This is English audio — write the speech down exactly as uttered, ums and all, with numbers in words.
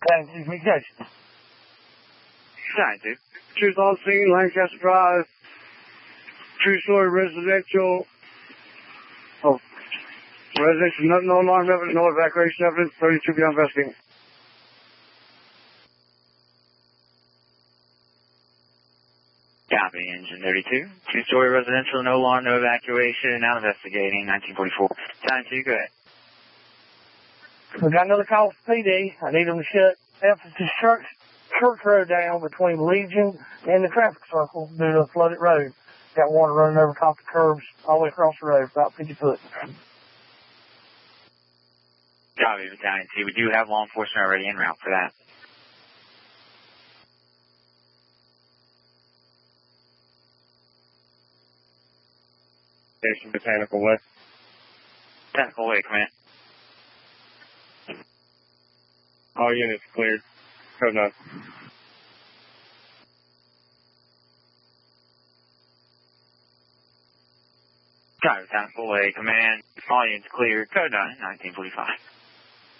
Baton Rouge communication. nine two. Truth on scene, Lancaster Drive. True story, residential. Oh. Residential, no, no alarm evidence, no evacuation evidence. thirty-two beyond investigating. Copy, engine thirty-two. Two-story residential, no alarm, no evacuation, now investigating, nineteen forty-four. nine two, go ahead. We got another call for P D. I need them to shut Ephesus Church, Church Road down between Legion and the traffic circle due to a flooded road. Got water running over top the curbs all the way across the road, about fifty foot. Copy, Battalion T. We do have law enforcement already en route for that. Station Botanical Way. Botanical Way, command. All units cleared. Code nine. Copy, Botanical Way, command. All units cleared. Code nine, nineteen forty-five.